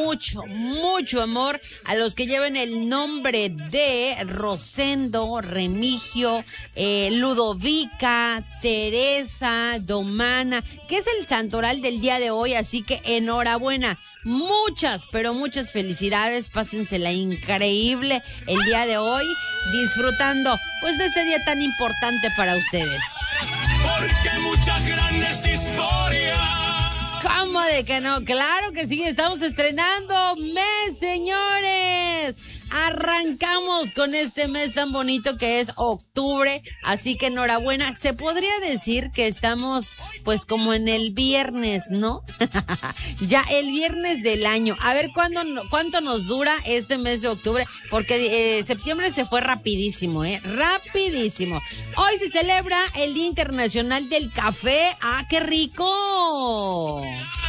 mucho, mucho amor a los que lleven el nombre de Rosendo, Remigio, Ludovica, Teresa, Domana, que es el santoral del día de hoy, así que enhorabuena. Muchas, pero muchas felicidades, pásensela increíble el día de hoy, disfrutando pues de este día tan importante para ustedes. Porque muchas grandes historias. ¿Cómo de que no? Claro que sí, estamos estrenando mes, señores. Arrancamos con este mes tan bonito que es octubre, así que enhorabuena. Se podría decir que estamos pues como en el viernes, ¿no? Ya el viernes del año. A ver cuánto nos dura este mes de octubre, porque septiembre se fue rapidísimo, rapidísimo. Hoy se celebra el Día Internacional del Café. ¡Ah, qué rico!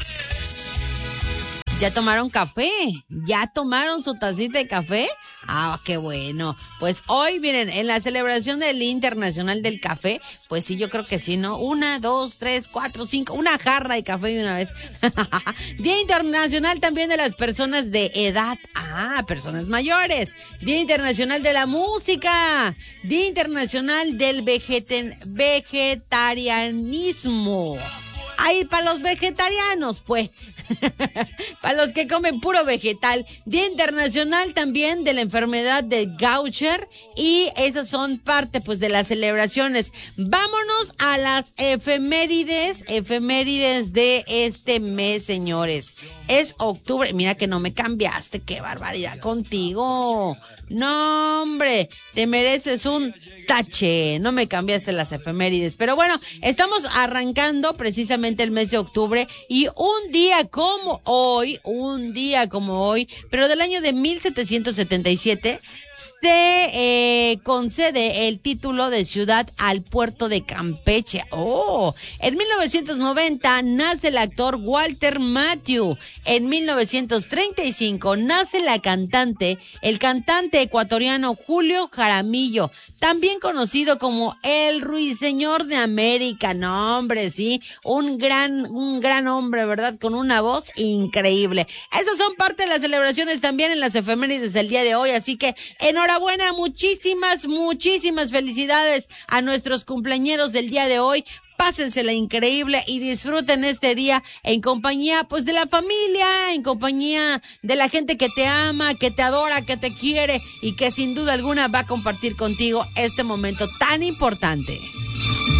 ¿Ya tomaron café? ¿Ya tomaron su tacita de café? Ah, qué bueno. Pues hoy, miren, en la celebración del Día Internacional del Café, pues sí, yo creo que sí, ¿no? 1, 2, 3, 4, 5, una jarra de café de una vez. Día Internacional también de las personas de edad. Ah, personas mayores. Día Internacional de la Música. Día Internacional del Vegetarianismo. Ahí para los vegetarianos, pues. Para los que comen puro vegetal. Día Internacional también de la enfermedad de Gaucher. Y esas son parte pues de las celebraciones. Vámonos a las efemérides de este mes, señores. Es octubre. Mira que no me cambiaste. Qué barbaridad contigo. No, hombre, te mereces un tache. No me cambiaste las efemérides. Pero bueno, estamos arrancando precisamente el mes de octubre. Y un día como hoy, pero del año de 1777, se concede el título de ciudad al puerto de Campeche. Oh, en 1990 nace el actor Walter Matthau. En 1935 nace el cantante ecuatoriano Julio Jaramillo, también conocido como el Ruiseñor de América. No, hombre, sí, un gran hombre, ¿verdad? Con una voz increíble. Esas son parte de las celebraciones también en las efemérides del día de hoy, así que enhorabuena, muchísimas felicidades a nuestros cumpleañeros del día de hoy. Pásensela increíble y disfruten este día en compañía pues de la familia, en compañía de la gente que te ama, que te adora, que te quiere y que sin duda alguna va a compartir contigo este momento tan importante.